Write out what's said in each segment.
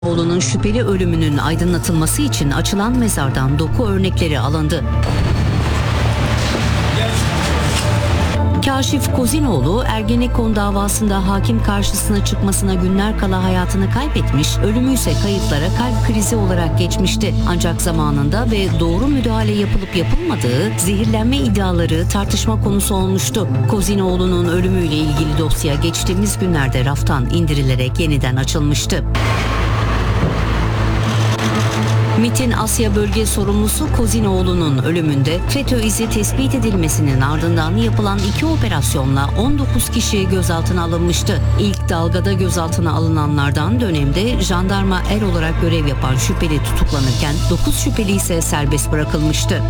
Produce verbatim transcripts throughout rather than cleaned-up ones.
Oğlunun şüpheli ölümünün aydınlatılması için açılan mezardan doku örnekleri alındı. Kaşif Kozinoğlu, Ergenekon davasında hakim karşısına çıkmasına günler kala hayatını kaybetmiş, ölümü ise kayıtlara kalp krizi olarak geçmişti. Ancak zamanında ve doğru müdahale yapılıp yapılmadığı zehirlenme iddiaları tartışma konusu olmuştu. Kozinoğlu'nun ölümüyle ilgili dosya geçtiğimiz günlerde raftan indirilerek yeniden açılmıştı. MİT'in Asya Bölge Sorumlusu Kozinoğlu'nun ölümünde FETÖ izi tespit edilmesinin ardından yapılan iki operasyonla on dokuz kişi gözaltına alınmıştı. İlk dalgada gözaltına alınanlardan dönemde jandarma er olarak görev yapan şüpheli tutuklanırken dokuz şüpheli ise serbest bırakılmıştı.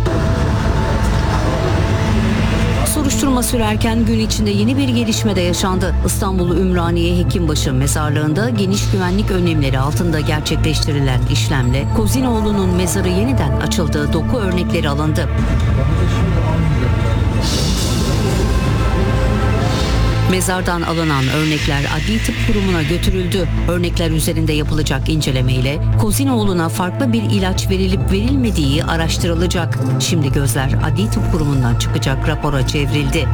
Soruşturma sürerken gün içinde yeni bir gelişme de yaşandı. İstanbul Ümraniye Hekimbaşı mezarlığında geniş güvenlik önlemleri altında gerçekleştirilen işlemle Kozinoğlu'nun mezarı yeniden açıldı, doku örnekleri alındı. Mezardan alınan örnekler Adli Tıp Kurumu'na götürüldü. Örnekler üzerinde yapılacak incelemeyle Kozinoğlu'na farklı bir ilaç verilip verilmediği araştırılacak. Şimdi gözler Adli Tıp Kurumu'ndan çıkacak rapora çevrildi.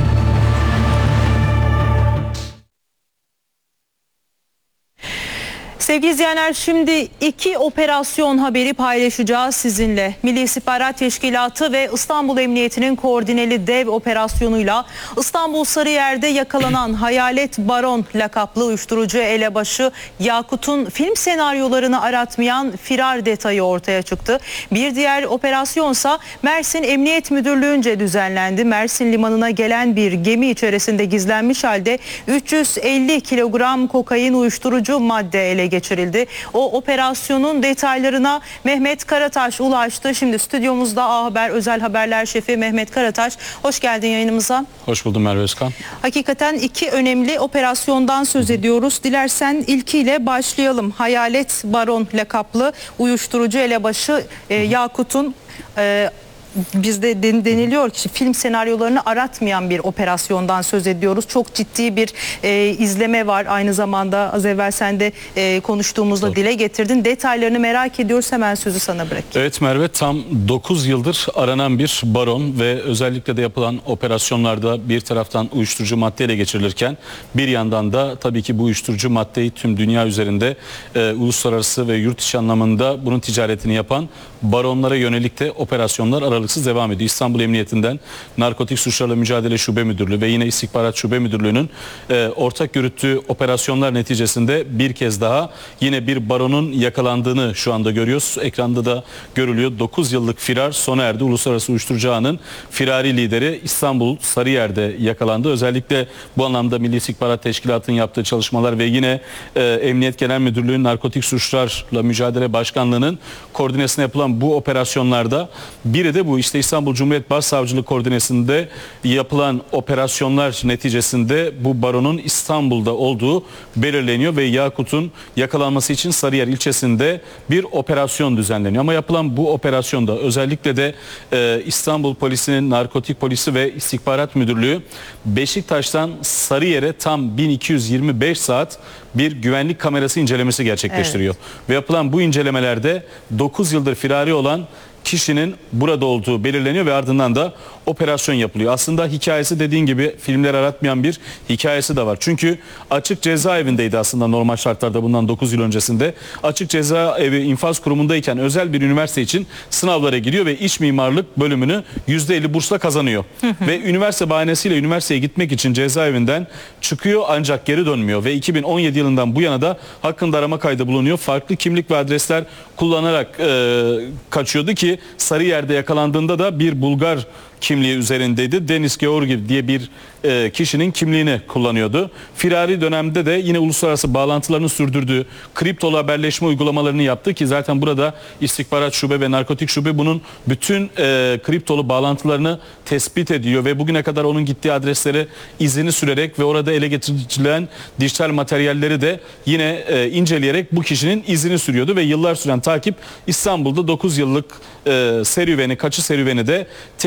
Sevgili izleyenler, şimdi iki operasyon haberi paylaşacağız sizinle. Milli İstihbarat Teşkilatı ve İstanbul Emniyeti'nin koordineli dev operasyonuyla İstanbul Sarıyer'de yakalanan Hayalet Baron lakaplı uyuşturucu elebaşı Yakut'un film senaryolarını aratmayan firar detayı ortaya çıktı. Bir diğer operasyonsa Mersin Emniyet Müdürlüğü'nce düzenlendi. Mersin limanına gelen bir gemi içerisinde gizlenmiş halde üç yüz elli kilogram kokain uyuşturucu madde ele geçirildi. O operasyonun detaylarına Mehmet Karataş ulaştı. Şimdi stüdyomuzda A Haber Özel Haberler Şefi Mehmet Karataş. Hoş geldin yayınımıza. Hoş buldum Merve Özkan. Hakikaten iki önemli operasyondan söz ediyoruz. Dilersen ilkiyle başlayalım. Hayalet Baron lakaplı uyuşturucu elebaşı e, Yakut'un e, bizde deniliyor ki film senaryolarını aratmayan bir operasyondan söz ediyoruz. Çok ciddi bir e, izleme var. Aynı zamanda az evvel sen de e, konuştuğumuzda Doğru. dile getirdin. Detaylarını merak ediyoruz. Hemen sözü sana bırakayım. Evet Merve, tam dokuz yıldır aranan bir baron ve özellikle de yapılan operasyonlarda bir taraftan uyuşturucu maddeyle geçirilirken bir yandan da tabii ki bu uyuşturucu maddeyi tüm dünya üzerinde e, uluslararası ve yurt içi anlamında bunun ticaretini yapan baronlara yönelik de operasyonlar aralıksız devam ediyor. İstanbul Emniyetinden Narkotik Suçlarla Mücadele Şube Müdürlüğü ve yine İstihbarat Şube Müdürlüğü'nün e, ortak yürüttüğü operasyonlar neticesinde bir kez daha yine bir baronun yakalandığını şu anda görüyoruz. Ekranda da görülüyor. dokuz yıllık firar sona erdi. Uluslararası Uyuşturucu Ağı'nın firari lideri İstanbul Sarıyer'de yakalandı. Özellikle bu anlamda Milli İstihbarat Teşkilatı'nın yaptığı çalışmalar ve yine e, Emniyet Genel Müdürlüğü'nün Narkotik Suçlarla Mücadele Başkanlığı'nın koordinesine yapılan bu operasyonlarda biri de bu işte İstanbul Cumhuriyet Başsavcılığı koordinesinde yapılan operasyonlar neticesinde bu baronun İstanbul'da olduğu belirleniyor ve Yakut'un yakalanması için Sarıyer ilçesinde bir operasyon düzenleniyor. Ama yapılan bu operasyonda özellikle de e, İstanbul Polisi'nin Narkotik Polisi ve İstihbarat Müdürlüğü Beşiktaş'tan Sarıyer'e tam bin iki yüz yirmi beş saat bir güvenlik kamerası incelemesi gerçekleştiriyor. Evet. Ve yapılan bu incelemelerde dokuz yıldır firari olan kişinin burada olduğu belirleniyor ve ardından da operasyon yapılıyor. Aslında hikayesi dediğin gibi filmler aratmayan bir hikayesi de var. Çünkü açık cezaevindeydi aslında normal şartlarda bundan dokuz yıl öncesinde. Açık cezaevi infaz kurumundayken özel bir üniversite için sınavlara giriyor ve iç mimarlık bölümünü yüzde elli bursla kazanıyor. Ve üniversite bahanesiyle üniversiteye gitmek için cezaevinden çıkıyor ancak geri dönmüyor. Ve iki bin on yedi yılından bu yana da hakkında arama kaydı bulunuyor. Farklı kimlik ve adresler kullanarak e, kaçıyordu ki Sarıyer'de yakalandığında da bir Bulgar kimliği üzerindeydi. Deniz Georgiev diye bir e, kişinin kimliğini kullanıyordu. Firari dönemde de yine uluslararası bağlantılarını sürdürdüğü kriptolu haberleşme uygulamalarını yaptı ki zaten burada İstihbarat Şube ve Narkotik Şube bunun bütün e, kriptolu bağlantılarını tespit ediyor ve bugüne kadar onun gittiği adresleri izini sürerek ve orada ele getirilen dijital materyalleri de yine e, inceleyerek bu kişinin izini sürüyordu ve yıllar süren takip İstanbul'da dokuz yıllık e, serüveni, kaçı serüveni de teknik ve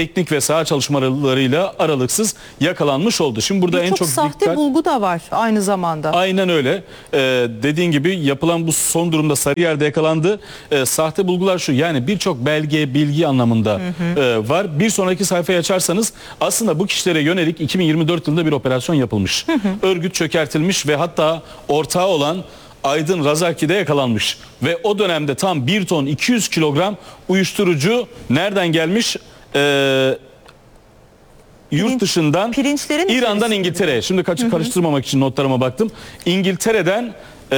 saha çalışmalarıyla aralıksız yakalanmış oldu. Şimdi burada en Çok çok sahte dikkat... bulgu da var aynı zamanda. Aynen öyle. Ee, dediğin gibi yapılan bu son durumda Sarıyer'de yakalandı. Ee, sahte bulgular şu, yani birçok belge, bilgi anlamında hı hı. E, var. Bir sonraki sayfayı açarsanız aslında bu kişilere yönelik iki bin yirmi dört yılında bir operasyon yapılmış. Hı hı. Örgüt çökertilmiş ve hatta ortağı olan Aydın Razaki de yakalanmış. Ve o dönemde tam bir ton iki yüz kilogram uyuşturucu nereden gelmiş? Ee, yurt dışından, pirinçlerin İran'dan İngiltere'ye. Şimdi kaçı karıştırmamak için notlarıma baktım. İngiltere'den e,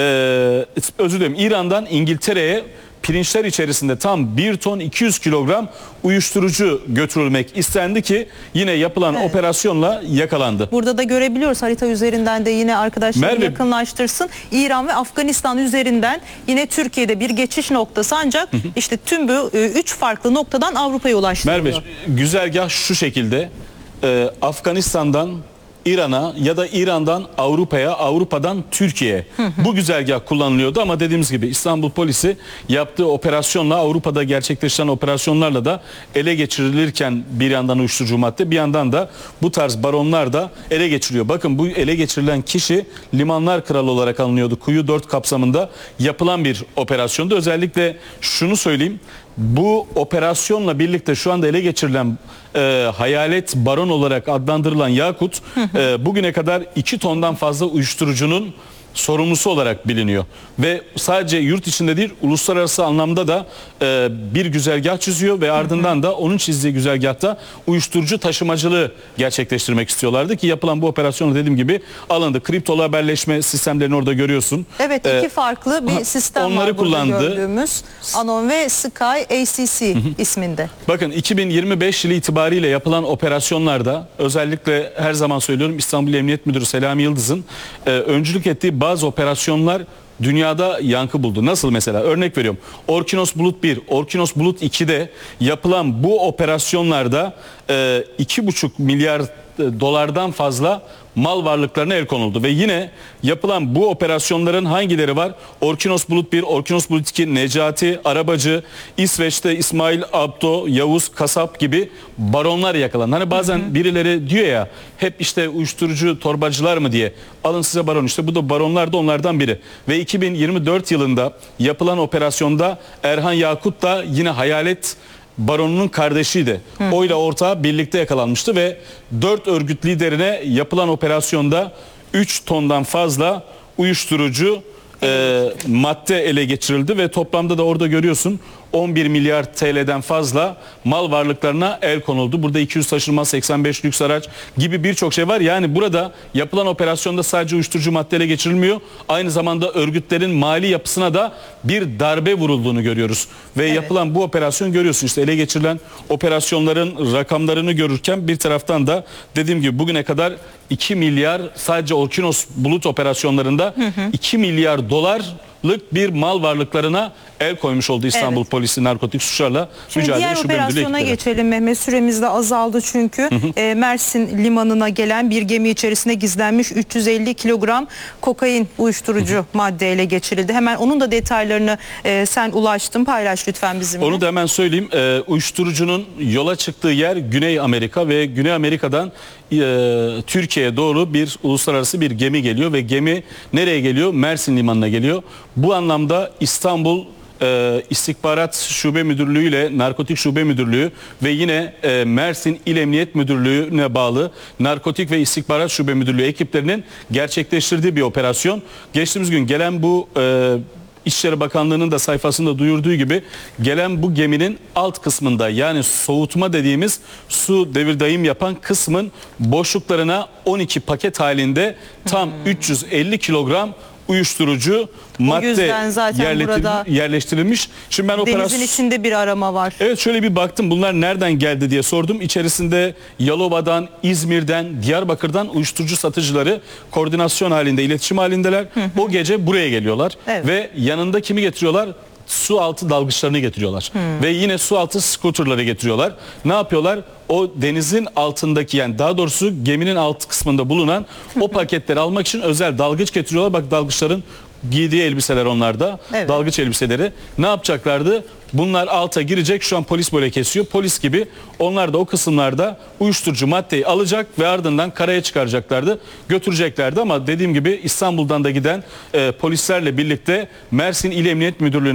özür dilerim İran'dan İngiltere'ye pirinçler içerisinde tam bir ton iki yüz kilogram uyuşturucu götürülmek istendi ki yine yapılan evet. operasyonla yakalandı. Burada da görebiliyoruz harita üzerinden de yine arkadaşlar Merve, yakınlaştırsın. İran ve Afganistan üzerinden yine Türkiye'de bir geçiş noktası, ancak hı hı. işte tüm bu üç farklı noktadan Avrupa'ya ulaştırılıyor. Merve, güzergah şu şekilde: e, Afganistan'dan İran'a ya da İran'dan Avrupa'ya, Avrupa'dan Türkiye'ye bu güzergah kullanılıyordu ama dediğimiz gibi İstanbul polisi yaptığı operasyonla, Avrupa'da gerçekleşen operasyonlarla da ele geçirilirken bir yandan uyuşturucu madde, bir yandan da bu tarz baronlar da ele geçiriyor. Bakın, bu ele geçirilen kişi Limanlar Kralı olarak anılıyordu. Kuyu dört kapsamında yapılan bir operasyonda. Özellikle şunu söyleyeyim: bu operasyonla birlikte şu anda ele geçirilen e, hayalet baron olarak adlandırılan Yakut e, bugüne kadar iki tondan fazla uyuşturucunun sorumlusu olarak biliniyor. Ve sadece yurt içinde değil, uluslararası anlamda da e, bir güzergah çiziyor ve ardından da onun çizdiği güzergahta uyuşturucu taşımacılığı gerçekleştirmek istiyorlardı ki yapılan bu operasyonu dediğim gibi alındı. Kriptolu haberleşme sistemlerini orada görüyorsun. Evet, iki ee, farklı bir sistem onları var burada kullandı. gördüğümüz. Anon ve Sky A C C hı hı. isminde. Bakın, iki bin yirmi beş yılı itibariyle yapılan operasyonlarda özellikle her zaman söylüyorum, İstanbul Emniyet Müdürü Selami Yıldız'ın e, öncülük ettiği bazı operasyonlar dünyada yankı buldu. Nasıl mesela? Örnek veriyorum. Orkinos Bulut bir, Orkinos Bulut iki'de yapılan bu operasyonlarda e, iki buçuk milyar dolardan fazla mal varlıklarına el konuldu ve yine yapılan bu operasyonların hangileri var? Orkinos Bulut bir, Orkinos Bulut iki, Necati Arabacı, İsveç'te İsmail Abdo, Yavuz Kasap gibi baronlar yakalandı. Hani bazen hı hı. birileri diyor ya, hep işte uyuşturucu torbacılar mı diye. Alın size baron, işte bu da baronlar da onlardan biri. Ve iki bin yirmi dört yılında yapılan operasyonda Erhan Yakut da yine hayalet baronunun kardeşiydi. Hı. Oyla ortağı birlikte yakalanmıştı ve dört örgüt liderine yapılan operasyonda üç tondan fazla uyuşturucu e, madde ele geçirildi ve toplamda da orada görüyorsun on bir milyar T L'den fazla mal varlıklarına el konuldu. Burada iki yüz taşınmaz, seksen beş lüks araç gibi birçok şey var. Yani burada yapılan operasyonda sadece uyuşturucu madde ele geçirilmiyor. Aynı zamanda örgütlerin mali yapısına da bir darbe vurulduğunu görüyoruz. Ve evet. yapılan bu operasyon görüyorsun, işte ele geçirilen operasyonların rakamlarını görürken bir taraftan da dediğim gibi bugüne kadar iki milyar sadece Orkinos Bulut operasyonlarında hı hı. iki milyar dolarlık bir mal varlıklarına el koymuş oldu İstanbul evet. Polisi narkotik suçlarla Şimdi mücadele diğer şube müdürlüğü operasyona ekipleri. geçelim Mehmet, süremiz de azaldı çünkü. Hı hı. E, Mersin limanına gelen bir gemi içerisinde gizlenmiş üç yüz elli kilogram kokain uyuşturucu hı hı. madde ele geçirildi. Hemen onun da detaylarını e, sen ulaştın, paylaş lütfen bizimle. Onu da hemen söyleyeyim. E, uyuşturucunun yola çıktığı yer Güney Amerika ve Güney Amerika'dan e, Türkiye'ye doğru bir uluslararası bir gemi geliyor ve gemi nereye geliyor? Mersin limanına geliyor. Bu anlamda İstanbul Ee, İstihbarat Şube Müdürlüğü ile Narkotik Şube Müdürlüğü ve yine e, Mersin İl Emniyet Müdürlüğü'ne bağlı Narkotik ve İstihbarat Şube Müdürlüğü ekiplerinin gerçekleştirdiği bir operasyon. Geçtiğimiz gün gelen bu e, İçişleri Bakanlığı'nın da sayfasında duyurduğu gibi gelen bu geminin alt kısmında, yani soğutma dediğimiz su devir daim yapan kısmın boşluklarına on iki paket halinde tam hmm. üç yüz elli kilogram uyuşturucu madde yerleştirilmiş, yerleştirilmiş. Şimdi ben denizin operasyon... içinde bir arama var. Evet, şöyle bir baktım, bunlar nereden geldi diye sordum. İçerisinde Yalova'dan, İzmir'den, Diyarbakır'dan uyuşturucu satıcıları koordinasyon halinde, iletişim halindeler. Hı hı. O gece buraya geliyorlar evet. ve yanında kimi getiriyorlar? Su altı dalgıçlarını getiriyorlar. Hmm. Ve yine su altı skuterları getiriyorlar. Ne yapıyorlar? O denizin altındaki, yani daha doğrusu geminin alt kısmında bulunan o paketleri almak için özel dalgıç getiriyorlar. Bak, dalgıçların Giydiği elbiseler onlarda. Evet. Dalgıç elbiseleri. Ne yapacaklardı? Bunlar alta girecek. Şu an polis böyle kesiyor. Polis gibi onlar da o kısımlarda uyuşturucu maddeyi alacak ve ardından karaya çıkaracaklardı. Götüreceklerdi ama dediğim gibi İstanbul'dan da giden e, polislerle birlikte Mersin İl Emniyet Müdürlüğü'ne